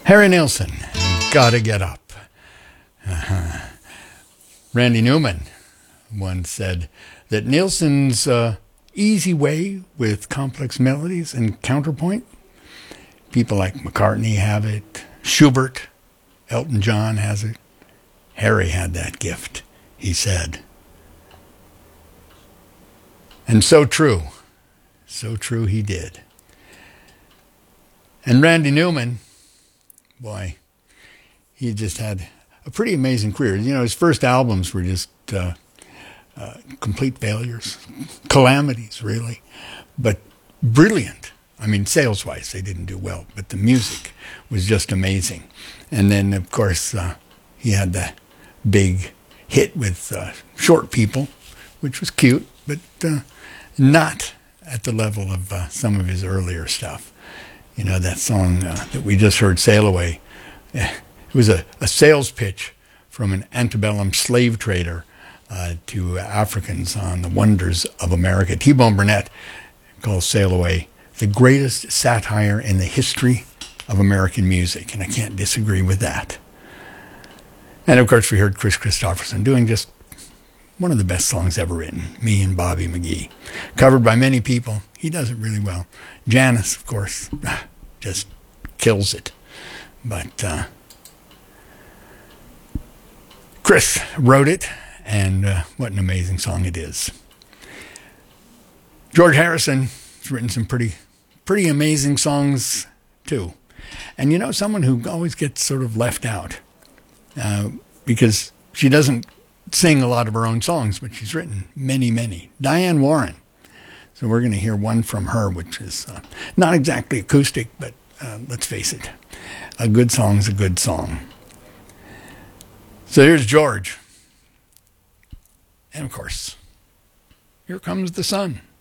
Harry Nilsson, Gotta Get Up. Randy Newman once said that Nilsson's easy way with complex melodies and counterpoint, people like McCartney have it, Schubert, Elton John has it. Harry had that gift, he said. And so true he did. And Randy Newman, boy, he just had a pretty amazing career. You know, his first albums were just complete failures, calamities, really, but brilliant. I mean, sales-wise, they didn't do well, but the music was just amazing. And then, of course, he had the big hit with Short People, which was cute, but not at the level of some of his earlier stuff. You know, that song that we just heard, Sail Away, it was a sales pitch from an antebellum slave trader to Africans on the wonders of America. T-Bone Burnett calls Sail Away the greatest satire in the history of American music, and I can't disagree with that. And of course, we heard Chris Christopherson doing just one of the best songs ever written, Me and Bobby McGee. Covered by many people. He does it really well. Janis, of course, just kills it. But Chris wrote it, and what an amazing song it is. George Harrison has written some pretty amazing songs, too. And you know, someone who always gets sort of left out, because she doesn't sing a lot of her own songs, but she's written many. Diane Warren. So we're going to hear one from her, which is not exactly acoustic, but let's face it, a good song's a good song. So here's George. And of course, here comes the sun.